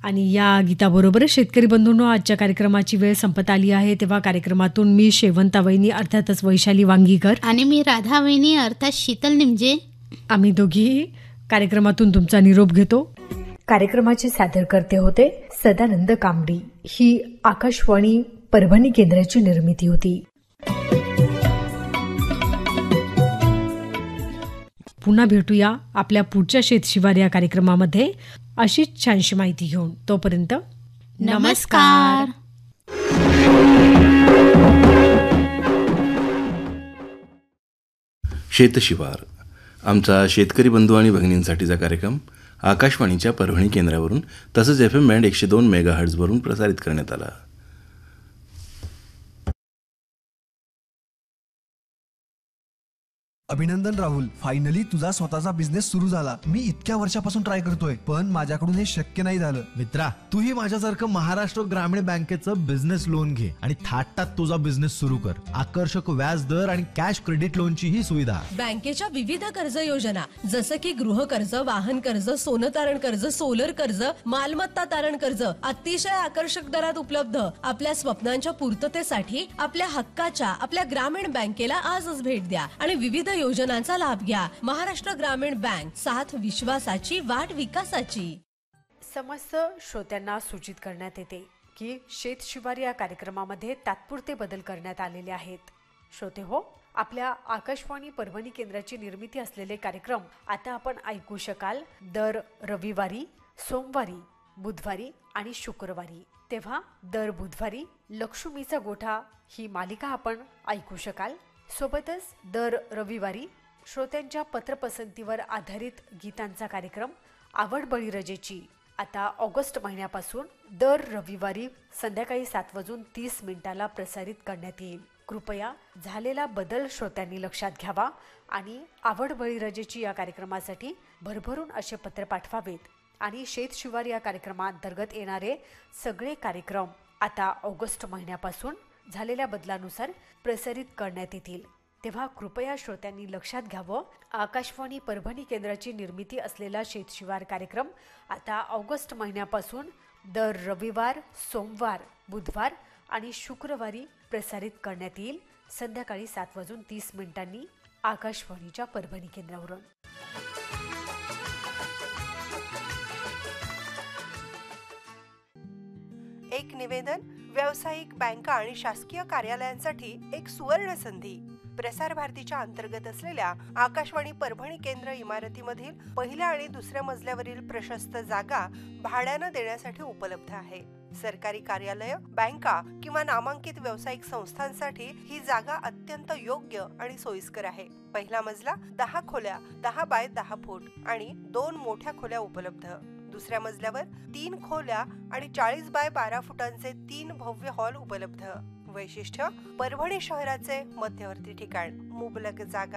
आणि या गीताबरोबरच शेतकरी बंधूंनो, आजच्या कार्यक्रमाची वेळ संपत आली आहे. तेव्हा कार्यक्रमातून मी शेवंता वहिनी अर्थातच वैशाली वांगीकर आणि मी राधा वहिनी अर्थात शीतल निमजे, आम्ही दोघीही कार्यक्रमातून तुमचा निरोप घेतो. कार्यक्रमाचे सादरकर्ते होते सदानंद कांबडी. ही आकाशवाणी परभणी केंद्राची निर्मिती होती. पुन्हा भेटूया आपल्या पुढच्या शेतशिवार या कार्यक्रमामध्ये अशीच छानशी माहिती घेऊन. तोपर्यंत नमस्कार. शेतशिवार, आमचा शेतकरी बंधू आणि भगिनींसाठीचा कार्यक्रम आकाशवाणीच्या परभणी केंद्रावरून तसंच FM बँड 102 मेगाहर्ट्झवरून प्रसारित करण्यात आला. अभिनंदन राहुल, फायनली तुझा स्वतःचा बिझनेस सुरू झाला. मी इतक्या वर्षापासून ट्राय करतोय, पण माझ्याकडून हे शक्य नाही झालं. मित्रा, तूही माझ्यासारखं महाराष्ट्र ग्रामीण बँकेचं बिझनेस लोन घे आणि थाटात तुझा बिझनेस सुरू कर. आकर्षक व्याज दर आणि कॅश क्रेडिट लोनची ही सुविधा. बँकेच्या विविध कर्ज योजना जसं की गृह कर्ज, वाहन कर्ज, सोनं तारण कर्ज, सोलर कर्ज, मालमत्ता तारण कर्ज अतिशय आकर्षक दरात उपलब्ध. आपल्या स्वप्नांच्या पूर्ततेसाठी आपल्या हक्काच्या आपल्या ग्रामीण बँकेला आजच भेट द्या आणि विविध योजनांचा लाभ घ्या. महाराष्ट्र ग्रामीण बँक, साथ विश्वासाची, वाट विकासाची. समस्त श्रोत्यांना सूचित करण्यात येते की शेतशिवार या कार्यक्रमामध्ये तात्पुरते बदल करण्यात आलेले आहेत. श्रोते हो, आपल्या आकाशवाणी परभणी केंद्राची निर्मिती असलेले कार्यक्रम आता आपण ऐकू शकाल दर रविवारी, सोमवारी, बुधवारी आणि शुक्रवारी. तेव्हा दर बुधवारी लक्ष्मीचा गोठा ही मालिका आपण ऐकू शकाल. सोबतच दर रविवारी श्रोत्यांच्या पत्रपसंतीवर आधारित गीतांचा कार्यक्रम आवड बळीरजेची आता ऑगस्ट महिन्यापासून दर रविवारी संध्याकाळी 7:30 प्रसारित करण्यात येईल. कृपया झालेला बदल श्रोत्यांनी लक्षात घ्यावा आणि आवड बळीरजेची या कार्यक्रमासाठी भरभरून असे पत्र पाठवावेत. आणि शेतशिवार या कार्यक्रमाअंतर्गत येणारे सगळे कार्यक्रम आता ऑगस्ट महिन्यापासून झालेल्या बदलानुसार प्रसारित करण्यात येतील. तेव्हा कृपया श्रोत्यांनी लक्षात घ्यावं, आकाशवाणी परभणी केंद्राची निर्मिती असलेला शेतशिवार कार्यक्रम आता ऑगस्ट महिन्यापासून दर रविवार, सोमवार, बुधवार आणि शुक्रवारी प्रसारित करण्यात येईल संध्याकाळी 7:30 आकाशवाणीच्या परभणी केंद्रावरून. एक निवेदन, व्यावसायिक बँका आणि शासकीय कार्यालयांसाठी एक सुवर्ण संधी. प्रसार भारतीच्या अंतर्गत असलेल्या आकाशवाणी परभणी केंद्र इमारतीमधील पहिल्या आणि दुसऱ्या मजल्यावरील प्रशस्त जागा भाड्यानं देण्यासाठी उपलब्ध आहे. सरकारी कार्यालय, बँका किंवा नामांकित व्यावसायिक संस्थांसाठी ही जागा अत्यंत योग्य आणि सोयीस्कर आहे. पहिला मजला 10 खोल्या 10 बाय 10 फूट आणि 2 मोठ्या खोल्या उपलब्ध. दुसऱ्या मजल्यावर 3 खोल्या आणि 40 बाय 12 फुटांचे 3 भव्य हॉल उपलब्ध. वैशिष्ट्य, परभणी शहराचे मध्यवर्ती ठिकाण, मुबलक जागा